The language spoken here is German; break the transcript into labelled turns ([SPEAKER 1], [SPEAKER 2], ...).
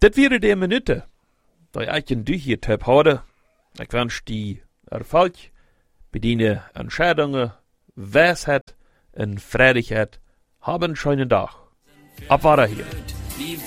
[SPEAKER 1] Dit waren de minuten die ik in du hier heb houden. Ik wens die Erfolg, bei deine Entscheidungen, Weisheit und Freudigkeit. Hab einen schönen Tag. Ab hier.